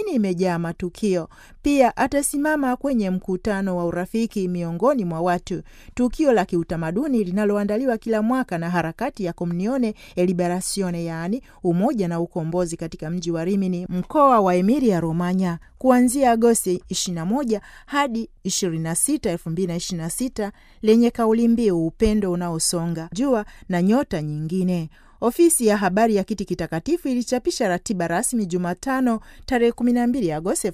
lakini imejaa matukio. Pia atasimama kwenye mkutano wa urafiki miongoni mwa watu, tukio la kiutamaduni linaloandaliwa kila mwaka na harakati ya Comunione e Liberazione, yaani umoja na ukombozi, katika mji wa Rimini, mkoa wa Emilia Romagna, kuanzia Agosti 21 hadi 26, 2026, lenye kauli mbiu upendo unaosonga, jua na nyota nyingine. Ofisi ya habari ya Kiti Kitakatifu ilichapisha ratiba rasmi Jumatano tarehe 12 Agosti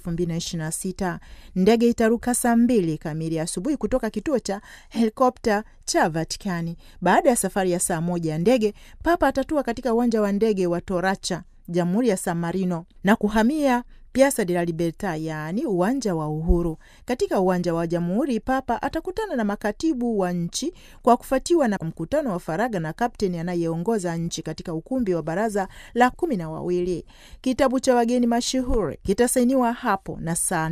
2026. Ndege itaruka saa 2 kamili asubuhi kutoka kituo cha helikopta cha Vatikani. Baada ya safari ya saa 1 ya ndege, Papa atatua katika uwanja wa ndege wa Toracha, Jamhuri ya San Marino, na kuhamia Piazza della Libertà, yaani uwanja wa uhuru. Katika uwanja wa Jamhuri, Papa atakutana na makatibu wa nchi, kwa kufuatiwa na mkutano wa faragha na kapteni anayeongoza nchi katika ukumbi wa baraza la 12. Kitabu cha wageni mashuhuri kitasainiwa hapo, na saa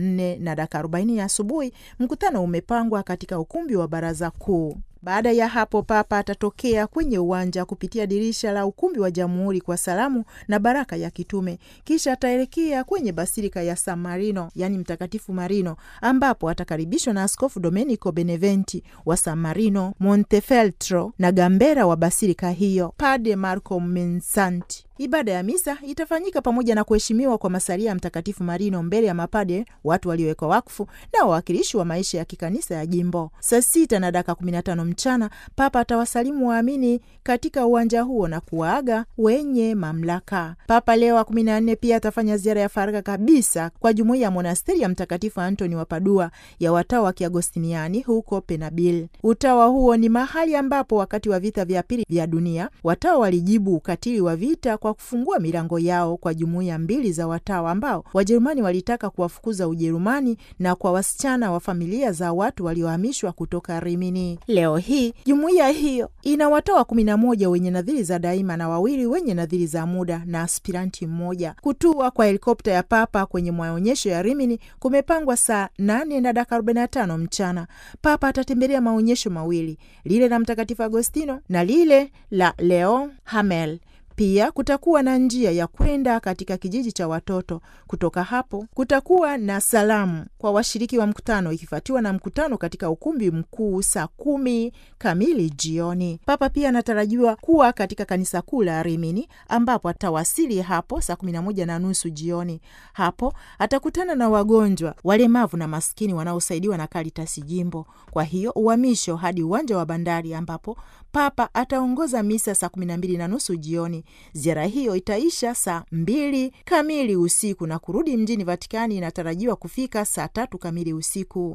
4:40 asubuhi mkutano umepangwa katika ukumbi wa baraza kuu. Baada ya hapo, Papa atatokea kwenye uwanja kupitia dirisha la ukumbi wa Jamhuri kwa salamu na baraka ya kitume. Kisha ataelekea kwenye basilika ya San Marino, yani Mtakatifu Marino, ambapo atakaribishwa na Askofu Domenico Beneventi wa San Marino, Montefeltro na Gambera wa basilika hiyo, Padre Marco Mensanti. Ibada ya misa itafanyika pamoja na kuheshimiwa kwa masalia ya Mtakatifu Marino mbele ya mapade, watu waliowekwa wakfu na wawakilishi wa maisha ya kikanisa ya jimbo. Saa 6:15 mchana, Papa atawasalimu waamini katika uwanja huo na kuwaaga wenye mamlaka. Papa Leo wa 14 pia atafanya ziara ya faragha kabisa kwa jumuiya ya monasteri ya Mtakatifu Antoni wa Padua ya watawa wa Kiagostiniani huko Penabil. Utawa huo ni mahali ambapo wakati wa vita vya pili vya dunia watawa walijibu ukatili wa vita kwa kufungua milango yao kwa jumuiya mbili za watawa ambao Wajerumani walitaka kuwafukuza Ujerumani, na kwa wasichana wa familia za watu waliohamishwa kutoka Rimini. Leo hii jumuiya hiyo ina watawa 11 wenye nadhiri za daima na 2 wenye nadhiri za muda na aspiranti mmoja. Kutua kwa helikopta ya Papa kwenye maonyesho ya Rimini kumepangwa saa 8:45 mchana. Papa atatembelea maonyesho mawili, lile la Mtakatifu Agostino na lile la Leon Hamel. Pia kutakuwa na njia ya kwenda katika kijiji cha watoto. Kutoka hapo kutakuwa na salamu kwa washiriki wa mkutano, ikifuatiwa na mkutano katika ukumbi mkuu saa 10 kamili jioni. Papa pia anatarajiwa kuwa katika kanisa kuu la Rimini, ambapo atawasili hapo saa 11:30 jioni. Hapo atakutana na wagonjwa, walemavu na maskini wanaosaidiwa na Caritas jimbo. Kwa hiyo uhamisho hadi uwanja wa bandari, ambapo Papa ataongoza misa saa 12:30 jioni. Ziara hiyo itaisha saa 2 kamili usiku na kurudi mjini Vatikani inatarajiwa kufika saa 3 kamili usiku.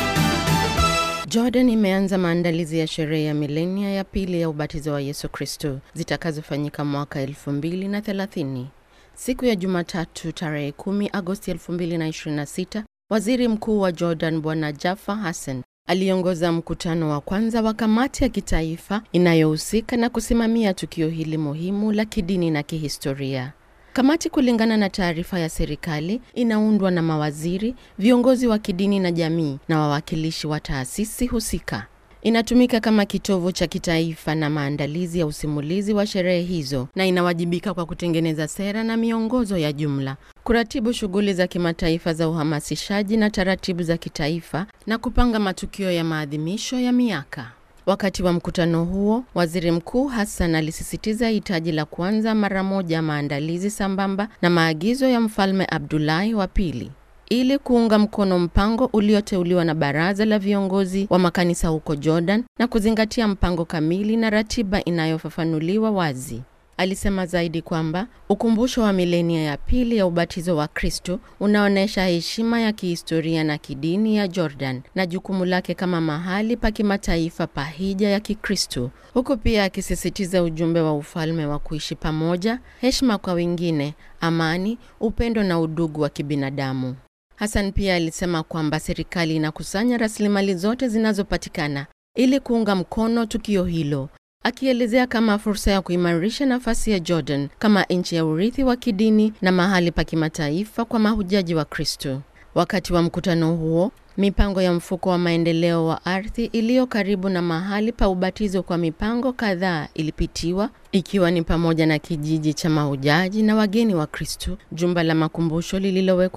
Jordan imeanza maandalizi ya sherehe ya milenia ya pili ya ubatizo wa Yesu Kristo zitakazofanyika mwaka 2030. Siku ya Jumatatu tarehe 10 Agosti 2026, Waziri Mkuu wa Jordan Bwana Jafar Hassan aliongoza mkutano wa kwanza wa kamati ya kitaifa inayohusika na kusimamia tukio hili muhimu la kidini na kihistoria. Kamati, kulingana na taarifa ya serikali, inaundwa na mawaziri, viongozi wa kidini na jamii na wawakilishi wa taasisi husika. Inatumika kama kitovu cha kitaifa na maandalizi ya usimulizi wa sherehe hizo, na inawajibika kwa kutengeneza sera na miongozo ya jumla, kuratibu shughuli za kimataifa za uhamasishaji na taratibu za kitaifa, na kupanga matukio ya maadhimisho ya miaka. Wakati wa mkutano huo, Waziri Mkuu Hassan alisisitiza hitaji la kuanza mara moja maandalizi sambamba na maagizo ya Mfalme Abdullahi wa Pili, ili kuunga mkono mpango ulioteuliwa na baraza la viongozi wa makanisa huko Jordan na kuzingatia mpango kamili na ratiba inayofafanuliwa wazi. Alisema zaidi kwamba ukumbusho wa milenia ya pili ya ubatizo wa Kristo unaonesha heshima ya kihistoria na kidini ya Jordan na jukumu lake kama mahali pa kimataifa pa hija ya Kikristo, huku pia akisisitiza ujumbe wa ufalme wa kuishi pamoja, heshima kwa wengine, amani, upendo na udugu wa kibinadamu. Hassan pia alisema kwamba serikali inakusanya rasilimali zote zinazopatikana ili kuunga mkono tukio hilo, akielezea kama fursa ya kuimarisha nafasi ya Jordan kama nchi ya urithi wa kidini na mahali pa kimataifa kwa mahujaji wa Kristo. Wakati wa mkutano huo, mipango ya mfuko wa maendeleo wa ardhi iliyo karibu na mahali pa ubatizo kwa mipango kadhaa ilipitiwa, ikiwa ni pamoja na kijiji cha mahujaji na wageni wa Kristo, jumba la makumbusho lililowekwa